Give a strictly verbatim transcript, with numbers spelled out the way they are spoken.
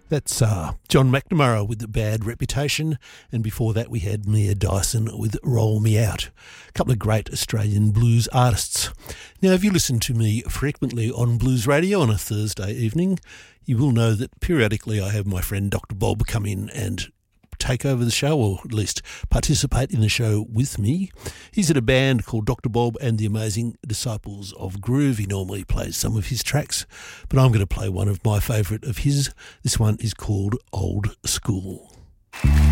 That's uh, John McNamara with the Bad Reputation, and before that we had Mia Dyson with Roll Me Out. A couple of great Australian blues artists. Now, if you listen to me frequently on Blues Radio on a Thursday evening, you will know that periodically I have my friend Doctor Bob come in and take over the show, or at least participate in the show with me. He's in a band called Doctor Bob and the Amazing Disciples of Groove. He normally plays some of his tracks, but I'm going to play one of my favourite of his. This one is called Old School.